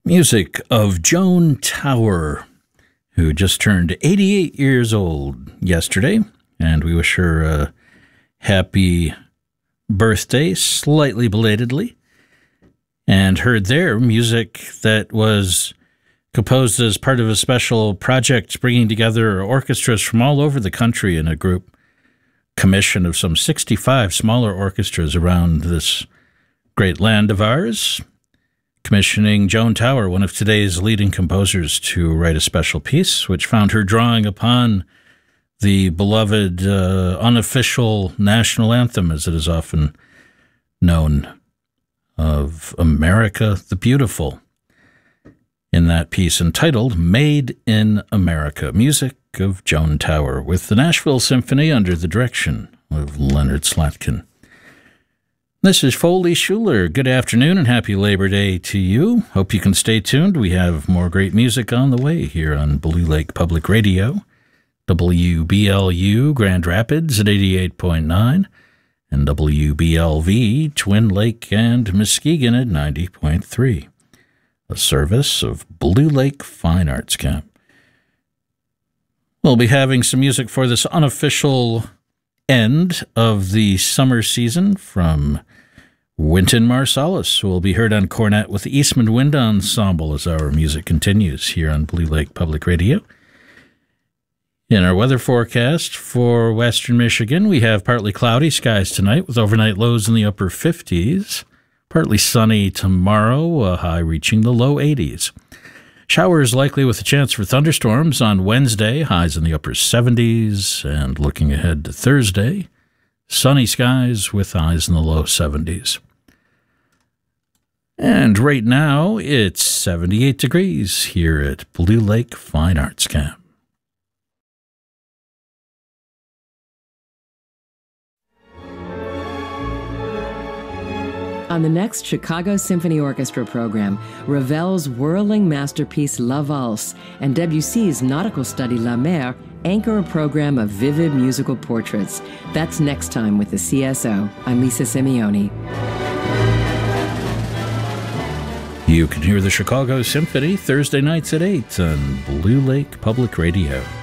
Music of Joan Tower, who just turned 88 years old yesterday, and we wish her a happy birthday, slightly belatedly. And heard there music that was composed as part of a special project bringing together orchestras from all over the country in a group commission of some 65 smaller orchestras around this great land of ours, commissioning Joan Tower, one of today's leading composers, to write a special piece, which found her drawing upon the beloved unofficial national anthem, as it is often known, of America the Beautiful, in that piece entitled Made in America, music of Joan Tower, with the Nashville Symphony under the direction of Leonard Slatkin. This is Foley Schuler. Good afternoon and happy Labor Day to you. Hope you can stay tuned. We have more great music on the way here on Blue Lake Public Radio, WBLU Grand Rapids at 88.9, and WBLV Twin Lake and Muskegon at 90.3, a service of Blue Lake Fine Arts Camp. We'll be having some music for this unofficial end of the summer season from Wynton Marsalis, who will be heard on cornet with the Eastman Wind Ensemble as our music continues here on Blue Lake Public Radio. In our weather forecast for western Michigan, we have partly cloudy skies tonight with overnight lows in the upper 50s. Partly sunny tomorrow, a high reaching the low 80s. Showers likely with a chance for thunderstorms on Wednesday, highs in the upper 70s. And looking ahead to Thursday, sunny skies with highs in the low 70s. And right now, it's 78 degrees here at Blue Lake Fine Arts Camp. On the next Chicago Symphony Orchestra program, Ravel's whirling masterpiece La Valse and Debussy's nautical study La Mer anchor a program of vivid musical portraits. That's next time with the CSO. I'm Lisa Simeoni. You can hear the Chicago Symphony Thursday nights at 8 on Blue Lake Public Radio.